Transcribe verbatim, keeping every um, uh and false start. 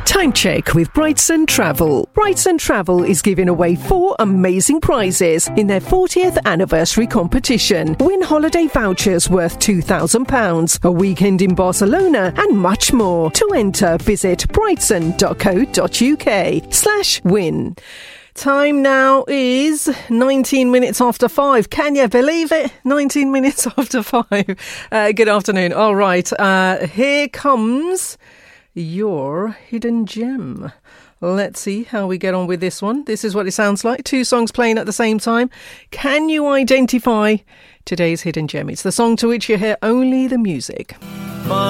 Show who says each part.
Speaker 1: Time check with Brightson Travel. Brightson Travel is giving away four amazing prizes in their fortieth anniversary competition. Win holiday vouchers worth two thousand pounds, a weekend in Barcelona, and much more. To enter, visit brightson.co.uk slash win. Time now is nineteen minutes after five. Can you believe it? nineteen minutes after five. Uh, good afternoon. All right. Uh, here comes your hidden gem. Let's see how we get on with this one. This is what it sounds like. Two songs playing at the same time. Can you identify today's hidden gem? It's the song to which you hear only the music.